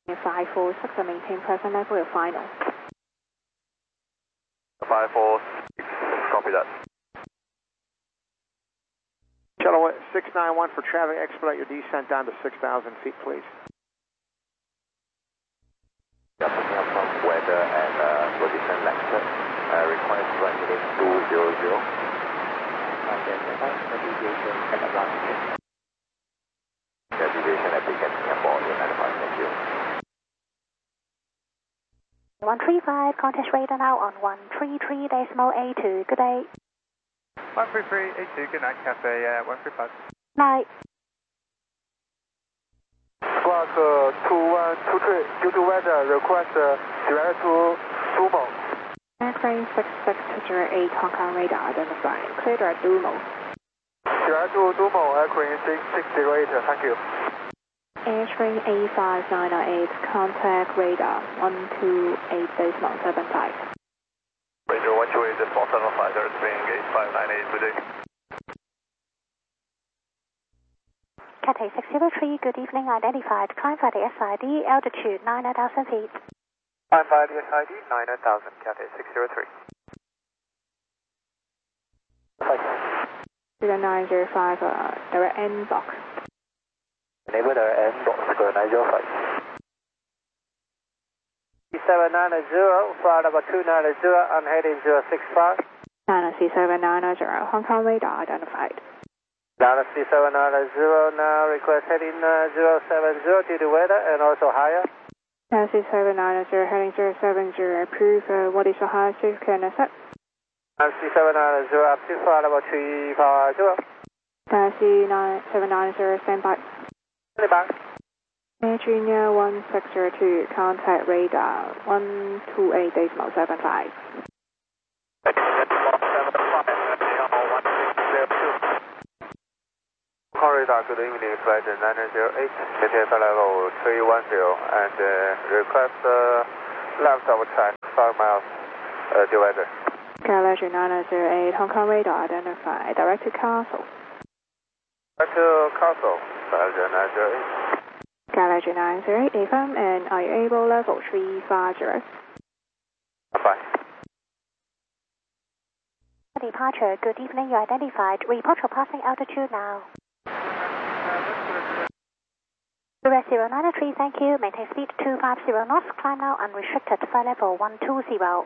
546 maintain present level of final. 546, copy that. Shuttle 691 for traffic, expedite your descent down to 6,000 feet, please. Yeah, picking up from weather and position lecture. Request runway 200. Deviation applicant airport in Manifest, thank you. 135, contest radar now on 133.82. Good day. 133.82, good night, Cafe 135. Night. Squawk 2123, due to weather, request direct to Dumo. Airframe 6608 Hong Kong radar identified. Clear direct Dumo. Direct to Dumo, aircraft 6608, thank you. Airstream A5998, contact radar 128.75. Radio 128, 475, airstream gate 598, good day. Cathay 603, good evening, identified. Climb for the SID, altitude 9,000 feet. Climb by the SID 9,000, Cathay 603. 0905, direct N box. Enable the N box, go 905. 790, flight number 290, I'm heading 065. C790, Hong Kong radar identified. C790, now request heading 070 due to weather and also higher. C790, heading 070, approve, what is the highest you can accept? C790, up to flight number 350. C790, stand by. Stand by. Air Junior 1602, contact radar 128.75. Corridor, good evening, flight 908, maintain flight level 310, and request left of track 5 miles due weather. Galaxy 908, Hong Kong radar identified, direct to Castle. Direct to Castle, Galaxy 908. Galaxy 908, AFM, and are you able level 350? Bye. Departure, good evening, you identified. Report for passing altitude now. US 093, thank you. Maintain speed 250 knots. Climb now unrestricted. Flight level 120.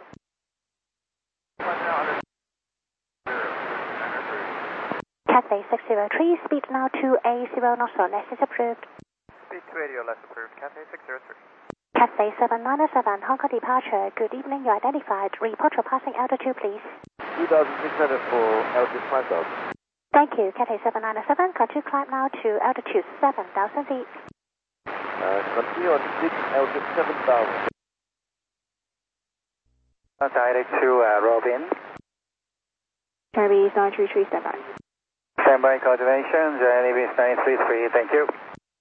Cathay 603, speed now 280 knots or less is approved. Speed 280 or less approved, Cathay 603. Cathay 797, Hong Kong departure. Good evening, you identified. Report for passing altitude, please. 2,600 for altitude 5,000. Thank you. Cathay 797, continue climb now to altitude 7,000 feet. Continue on 6, altitude 7,000. Direct to Robin. Charlie 933, stand by. Standby coordination, Journey 933, thank you.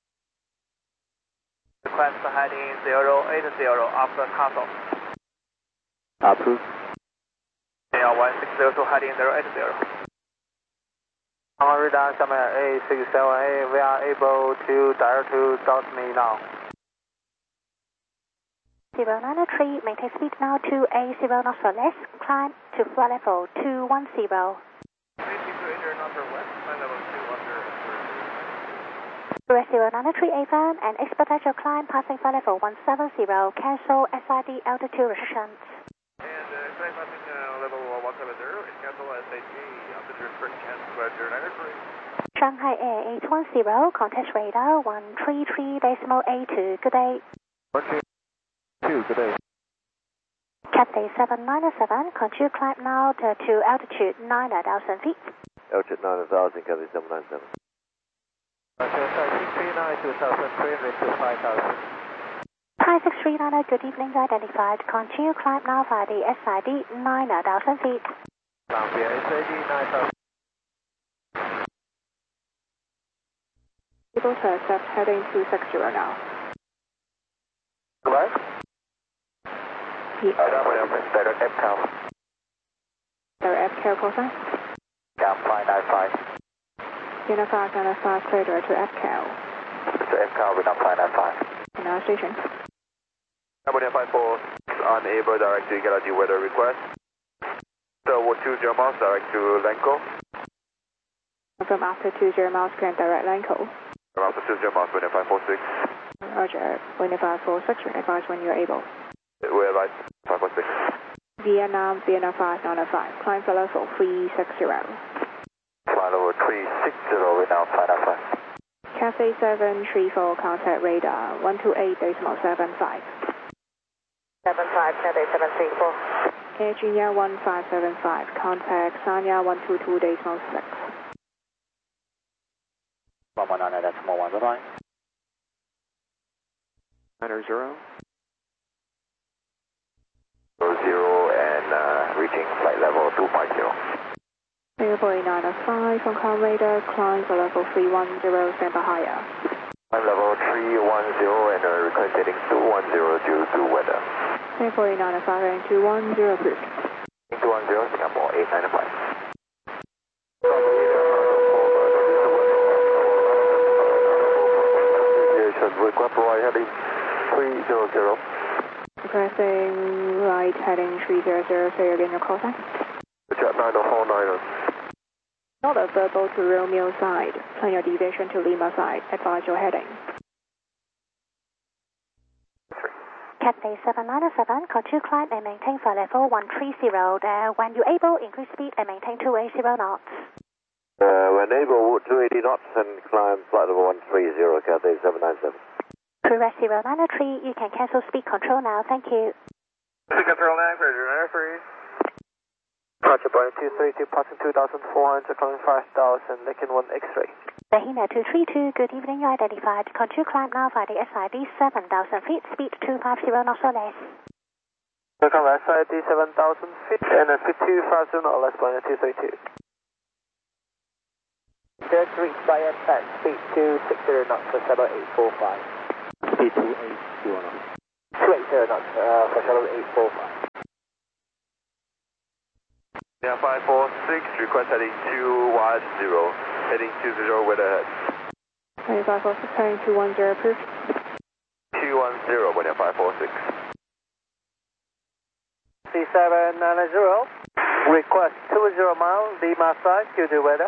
Request heading 080 after Castle. Approved. AR 1602 heading 080. On radar, Summit A678, we are able to direct to dot me now. 093, maintain speed now 280 knots or less. Climb to flight level 210. US 093 AFM and expedite your climb passing flight level 170. Cancel SID altitude restrictions. And climb passing level 170 and cancel SID altitude restrictions. Roger 903. Shanghai Air 810, contest radar 133.82. Good day. 132, good day. Cathay 797, continue climb now to altitude 9,000 feet. Altitude 9,000, Cathay 797. 639 to 5,000. Thai 639, good evening, identified. Continue climb now via the SID 9,000 feet. Columbia SID 9,000. Able to accept heading 260 now. What? Direct FCAL. Direct FCAL process. Down 595. Unified 995, clear direct to FCAL. To FCAL with 595. Now station. California 54, unable direct to Galaxy weather request. So 20 miles direct to Lenco. From after 20 miles, current direct Lenco. From after 20 miles, Wind 546. Roger, Wind 546, advise when you're able. We're right, 546. Vietnam, Vietnam 595, climb for level 360. Flight level 360, we're now 595. Cathay 734, contact radar 128.75. 75, Cathay 734. Air Junior 1575, contact Sanya 122.6. 119, that's more 1, goodbye. 90. 00 and reaching flight level 250. Singapore 905, from com radar, climb for level 310, stand by higher. Climb level 310 and request heading 210 due to weather. Singapore 905 and 210 approved. 210, Singapore 895. Request right heading 300. Requesting right heading 300, say again your call sign. Jet 9049. Not a verbal to Romeo side, plan your deviation to Lima side, advise your heading. Cathay 797, continue climb and maintain flight level 130. When you're able, increase speed and maintain 280 knots. When able, 280 knots and climb flight level 130, Cathay 797. Crew rest 093, you can cancel speed control now, thank you. Speed control 9, Fraser 93. Departure Boeing 232, passing 2,400, climbing 5,000, Lincoln 1 X-ray. Bahina 232, good evening, you identified. Continue climb now via the SID 7,000 feet, speed 250 knots or less. Welcome SID 7,000 feet and 250 or less, Boeing 232. Just reached by impact, speed 260 knots for shuttle 845. Speed 280 knots. 280 knots for shuttle 845. Yeah, 546, request heading 210, heading 20 weather ahead. 546, heading 210 approved. 210, weather 546. C790, request 20 miles, Lima side, Q2 weather.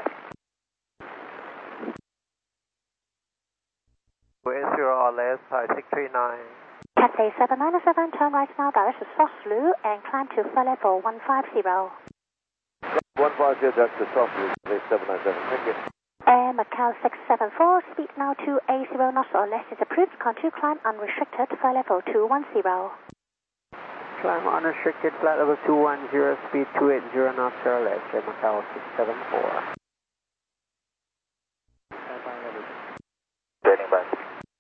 Wind 0 or less, 639. Cathay 797, turn right now, direct to Soslu and climb to flight level 150. 150, direct to Soslu, 797, thank you. Air Macau 674, speed now 280 knots or less is approved. Continue climb unrestricted, flight level 210. Climb unrestricted, flight level 210, speed 280 knots or less, Air Macau 674. Standing by.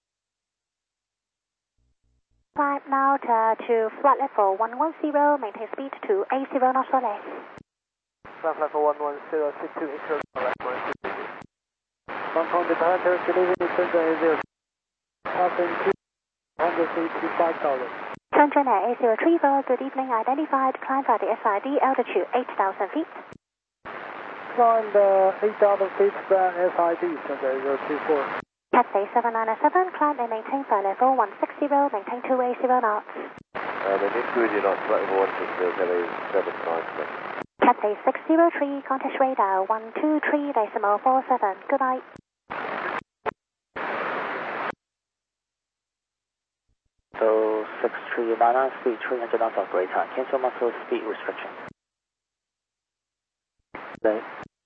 Climb now to flight level 110, maintain speed 280 knots or less. Flight level 110, speed 280 knots or less. Hong Kong departure, good evening, Shenzhen A0. Passing 285,000. Shenzhen Air A034, good evening, identified, climb via the SID, altitude 8,000 feet. Climb 8,000 feet via SID, Shenzhen A024. Cathay 797, climb and maintain flight level 160, maintain 280 knots. Maintain 280 knots, flight level 160, Cathay 797. Cathay 603, contact radar 123.47, good night. So 6399, speed 300 knots operator, cancel muscle speed restriction. Then.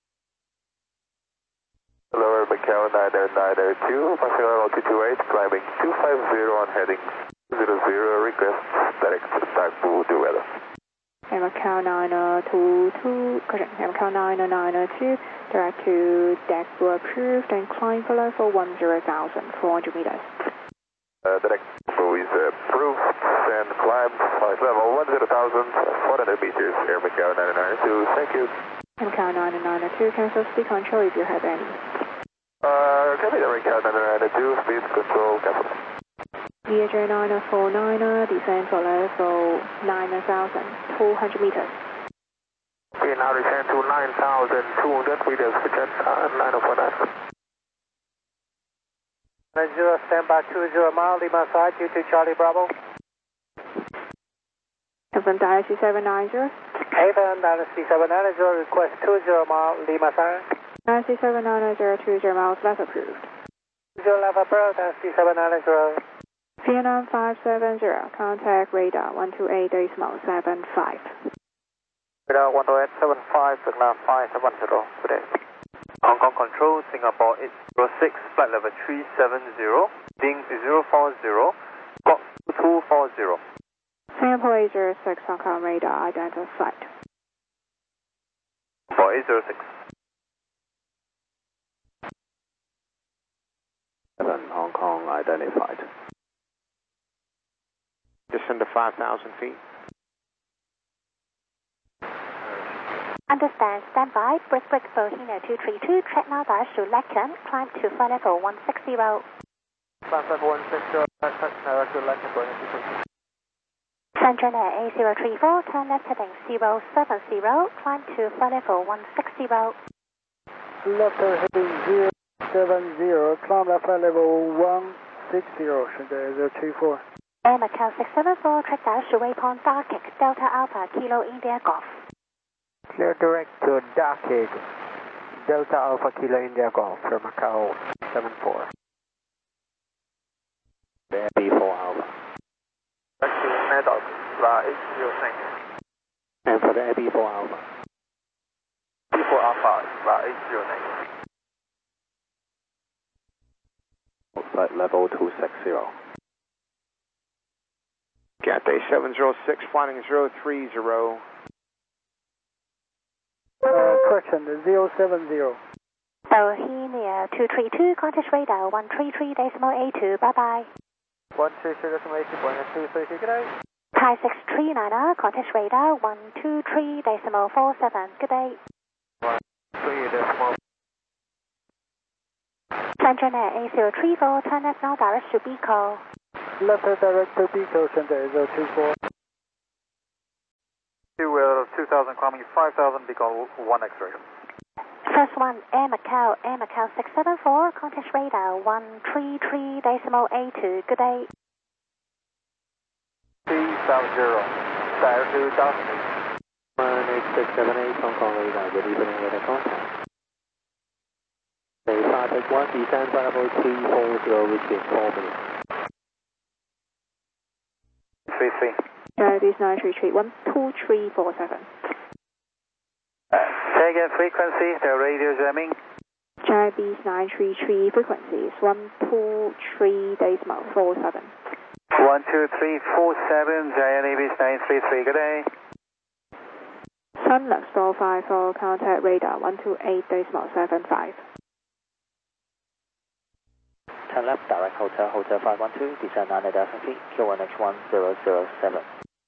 Lower Macau 90902, passing level 228, climbing 250 on heading 00, request direct back to weather. Macau 9022, correct, Macau 90902, direct to Dagbu approved and climb for level 10,400 meters. Direct is approved and climb flight level 10,400 meters, Air Macau 90902, thank you. Macau 90902, cancel speed control if you have any. Copy, Air Macau 90902, speed control cancel. VJ 949, descend for level 9,200 meters. We now descend to 9,200 meters for jet 9049. 90, stand by 20 mile, Lima side, Q2 Charlie Bravo. Confirm Dynasty 790. Haven, Dynasty 790, request 20 mile, Lima Sir. Dynasty 790, 20 miles left approved. 20 left approved, Dynasty 790. Vietnam 570, contact radar 128.75. Radar 128.75, Vietnam 570, good day. Hong Kong Control, Singapore 806, flight level 370, ding 040, Squawk 2240. Singapore 806, Hong Kong radar identified. For 806. 7 Hong Kong identified. Descend to 5,000 feet. Understand, stand by, break Bohemia 232, track now direct to Lacan, climb to flight level 160. Climb level 160, direct to Lacan, Bohemia 232. Central Air A034, turn left heading 070, climb to flight level 160. Left heading 070, climb left flight level 160, Shenzhen A034. Air Macau 674, track direct to waypoint Darkic, Delta Alpha, Kilo India Golf. Clear direct to Darkic, Delta Alpha Kilo India Golf, for Macau 74. B4 Alpha. Back to Meadows, 806. And for the B4 Alpha. B4 Alpha, 806. Flight level 260. Cathay 706, flying 030. Correction, 070. Bohemia 232, contact radar 133.82, bye bye. 133.82, Bohemia 232, good day. Thai 639, contact radar 123.47, good day. 3.4. Central Air A034, turn left now direct to Bicol. Left direct to Bicol, Shenzhen A024. 2000, climbing 5,000, Beacon 1 X-ray. First one, Air Macau 674, contact radar 133.82, good day. 370, direct to Darkic. 18678, Hong Kong radar, good evening, radar contact. Say 581, descend flight level 340, within 4 minutes. 33. Jaibees 933, 12347. Say again, frequency, the radio jamming. Jaibees 933, frequencies 123.47. 12347, Jaibees 933, good day. Sun Lux 454, contact radar 128.75. Turn left, direct hotel, hotel 512, descend 9,000 feet, Q1X1007.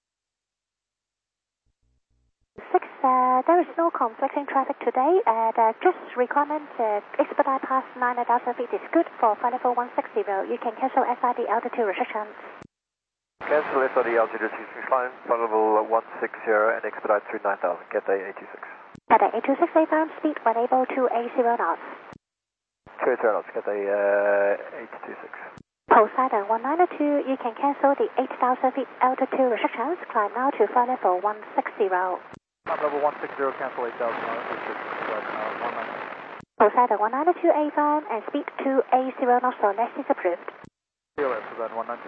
6, there is no conflicting traffic today, just requirement expedite past 9,000 feet is good for flight level 160. You can cancel SID altitude restrictions. Cancel SID altitude restrictions, flight level 160 and expedite through 9,000, Cathay 826. Cathay 826, A-bound speed when able to A0 knots. 20 knots, Cathay 826. Poseidon 192, you can cancel the 8,000 feet altitude restrictions, climb now to flight level 160. Flight level 160, cancel 8,000 knots, Poseidon 192, A-bound and speed to A0 knots or less is approved. CLS, then 190.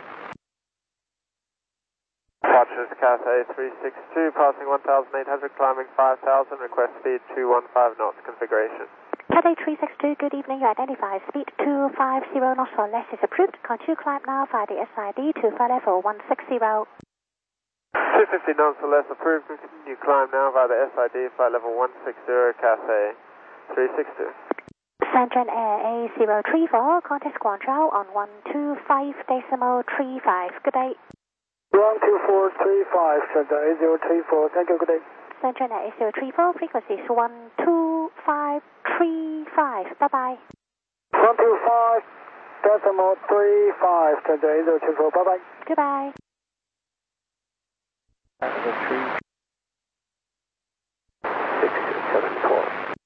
Departures Cathay 362, passing 1,800, climbing 5,000, request speed 215 knots, configuration. Cathay 362, good evening, you identify speed 250 knots or less is approved. Continue climb now via the SID to flight level 160. 250 knots or less approved, continue climb now via the SID, flight level 160, Cathay 362. Central Air A034, contact Guangzhou on 125.35, good day. 12435, Shenzhen A034, thank you, good day. Central Air A034, frequency is 12535, bye-bye. 125.35, Shenzhen A024, bye-bye. Goodbye. Number 36274.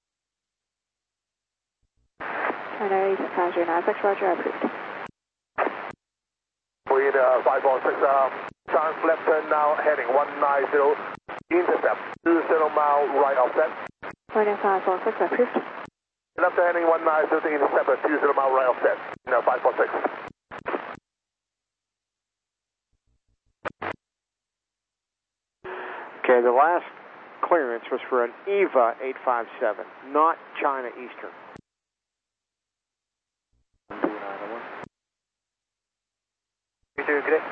China 859, Roger approved. We'd 546, times left turn now, heading 190, intercept, 20 mile right offset. 546 approved. Left turn heading 190 to intercept at 20 mile right offset. No, 546. Okay, the last clearance was for an EVA 857, not China Eastern. 291.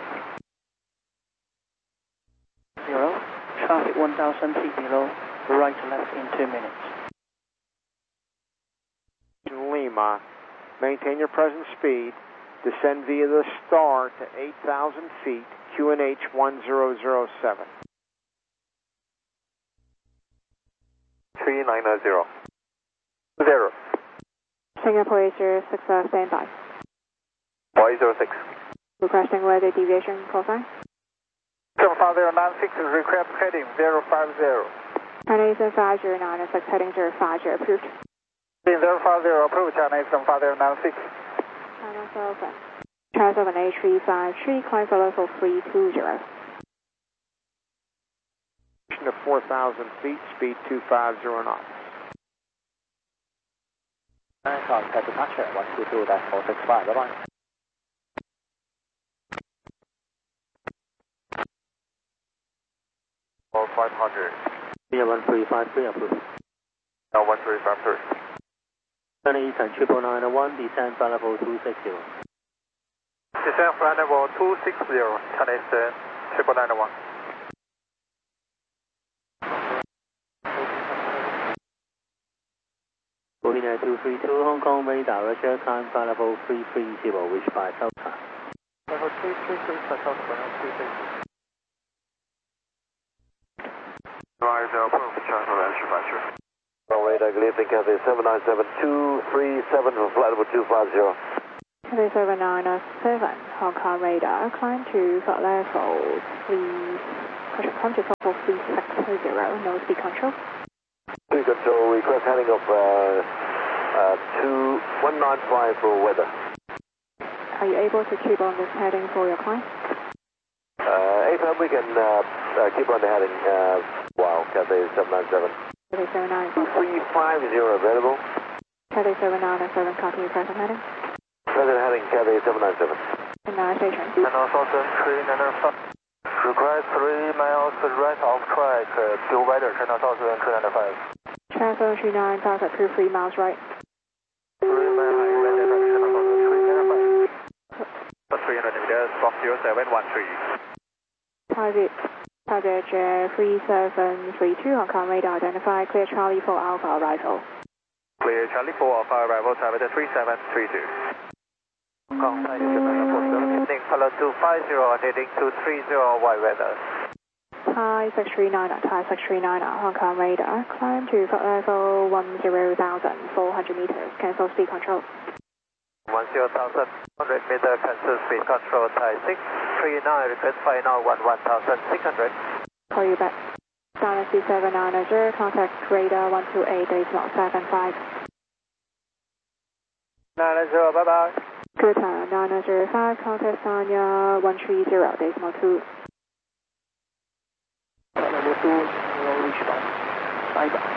0, traffic 1000 feet below, right to left in 2 minutes. In Lima, maintain your present speed, descend via the star to 8,000 feet, QNH 1007. 3990. 0. Singapore Asia 6 standby. 506. Requesting weather deviation call sign. 7096, request heading 050. China Eastern 5096, heading 050 approved. 050, approach China Eastern 5096. China Southern. China Southern A353, climb for level 320. To 4,000 feet, speed 250 knots. Contact departure 122-465, bye-bye. Or 500. Yeah, 1353 approved. Now 1353. China Eastern 991, descend flight level 260. Descend flight level 260, China Eastern 991. Boeing 232, Hong Kong radar, Russia, climb flight level 330, reach by Delta. Level 333, touch off level 330. Rise approved, China Russia, Russia. Radar, Gleason, Cathay 797237 for flight level 250. Cathay 7997, Hong Kong radar, climb to flight level 360, no speed control. Speed control, request heading of 195 for weather. Are you able to keep on this heading for your climb? APAM, we can keep on the heading while Cathay 797. Cathay 797. 350 available. Cathay 797, copy your present heading. Present heading Cathay 797. And now station. China Southern 395. Request 3 miles right off track, due weather, China Southern 395. China Southern 395, approved 3 miles right. 3 miles right, China Southern 395. 300 meters, Fox 0713. Target 3732, Hong Kong radar identified, clear Charlie 4 Alpha arrival. Clear Charlie 4 Alpha arrival, target 3732. Hong Kong, heading color 250, heading 230, white weather. Thai 639, Thai 639, Hong Kong radar, climb to flight level 10,000, 400 meters, cancel speed control. 10,000, 100 meter, cancel speed control, Thai 639, request final 11,600. Call you back. Dynasty 7900, contact radar 128.75. 990, bye-bye. Good time, 905, contact Sanya 130.2. Level 2, reach by. Bye-bye.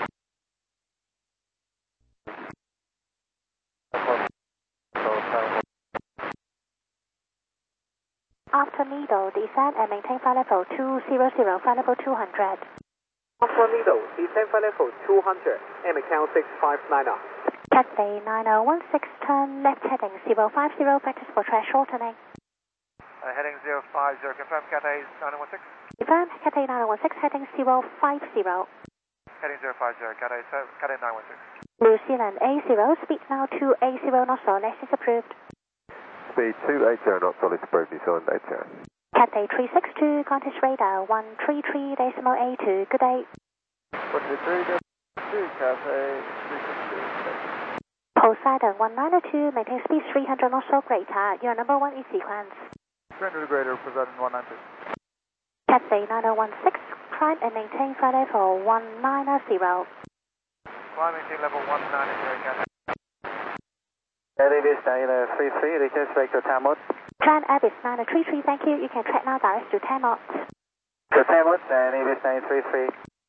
After Needle, descend and maintain flight level 200, flight level 200. After Needle, descend flight level 200, MCAL 659. Cathay 9016, turn left heading 050, practice for track shortening. Heading 050, confirm Cathay 916. Confirm, Cathay 916, heading 050. Heading 050, Cathay 916. New Zealand A0, speed now 280 knots, less is approved. Speed 280 knots, solid approved, New Zealand 80. Cathay 362, contest radar 133.82, good day. 133.2, Cathay 362. Poseidon 192, maintain speed 300 knots or greater, your number 1 in sequence. 300 greater, Poseidon 192. Cathay 9016, climb and maintain flight level 190. Climb maintain level 190, Cathay. Heading this 33, request vector time mode. Climb Ibis 933, thank you. You can track now direct to 10 knots. To 10 knots and Ibis 933.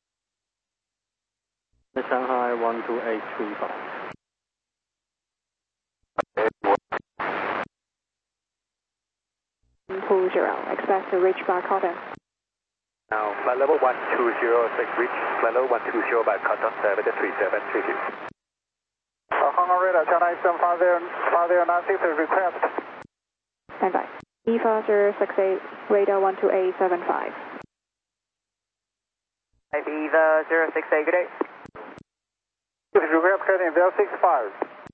Shanghai 12835. Expect to reach by Cotton. Now, flight level 1206 reach, flight level 120 by Cotton 73732. Hong Kong radar, China Eastern 5096 request. Stand by. EVA 068, radar 12875. EVA 068, good day. Request heading 065.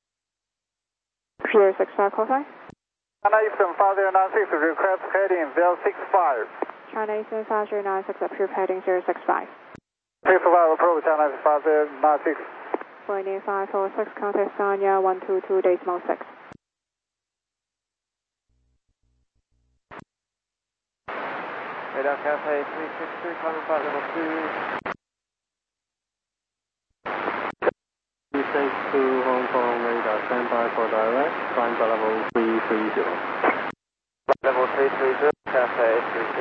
065, call sign. China Eastern 5096 request heading 065. China Eastern 5096, approved heading 065. 65 approach, China Eastern 5096. Boeing 546, contact Sanya 122.6. Radar Cathay 363, climbing flight level 2. Descent to Hong Kong radar, standby for direct, climb flight level 330. Flight level 330, Cathay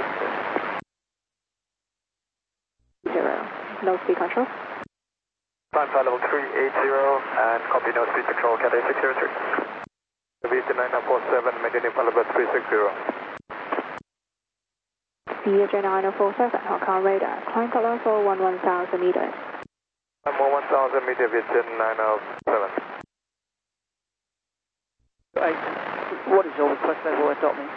360. 0. No speed control. Climb flight level 380 and copy no speed control, Cathay 603. VT 9047, maintaining flight level 360. VJ 9047, Hong Kong radar, climb flight level 11,000 meters. I'm 1000 meter, VT 907. What is your request level at me?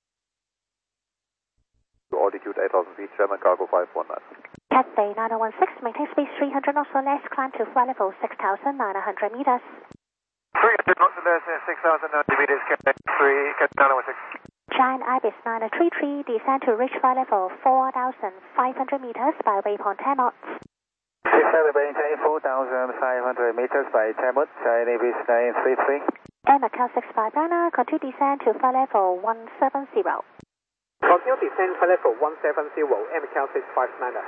Altitude 8,000 feet, German cargo 519. Cathay 9016, maintain speed 300 knots or less, climb to flight level 6,900 meters. 300 knots and less, 6,090 meters, Cathay 916. Giant Ibis 933, descend to reach flight level 4,500 meters by waypoint 10 knots. 600 maintain 4,500 meters by 10 knots, Giant Ibis 933. And Macau 65 Ghana, continue descend to flight level 170. Continue descend flight level 170, MCAL 65 Niner.